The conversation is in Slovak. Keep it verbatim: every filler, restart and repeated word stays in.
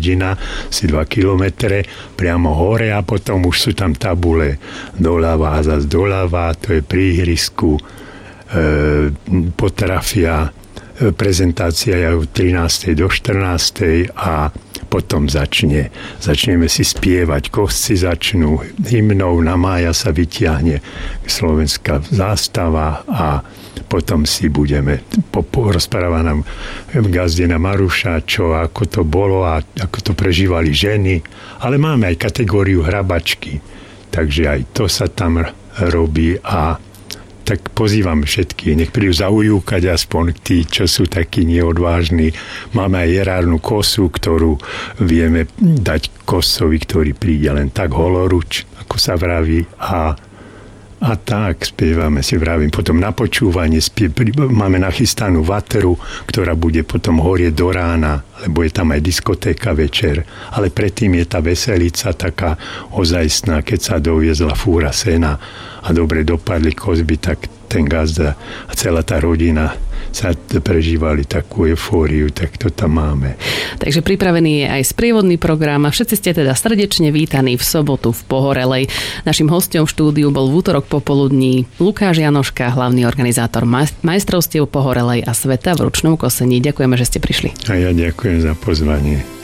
dedina, si dva kilometre priamo hore a potom už sú tam tabule doľava a zase doľava, to je pri ihrisku, e, potrafia, e, prezentácia je od trinástej do štrnástej a potom začne. Začneme si spievať, kosci začnú, hymnou na mája sa vytiahne slovenská zástava a potom si budeme, rozpráva nám gazdina Maruša, čo ako to bolo a ako to prežívali ženy, ale máme aj kategóriu hrabačky, takže aj to sa tam robí a tak pozývam všetkých, nech prídu zaujúkať aspoň tí, čo sú takí neodvážni. Máme aj jerárnu kosu, ktorú vieme dať kosovi, ktorý príde len tak holoruč, ako sa vraví, a A tak spievame, si vravím. Potom na počúvanie spie, máme nachystanú vatru, ktorá bude potom horieť do rána, lebo je tam aj diskotéka večer. Ale predtým je tá veselica taká ozajstná, keď sa doviezla fúra sena a dobre dopadli kozby, tak ten gazda a celá tá rodina sa prežívali takú eufóriu, tak to tam máme. Takže pripravený je aj sprievodný program a všetci ste teda srdečne vítaní v sobotu v Pohorelej. Naším hosťom v štúdiu bol v útorok popoludní Lukáš Janoška, hlavný organizátor majstrovstiev Pohorelej a sveta v ručnom kosení. Ďakujeme, že ste prišli. A ja ďakujem za pozvanie.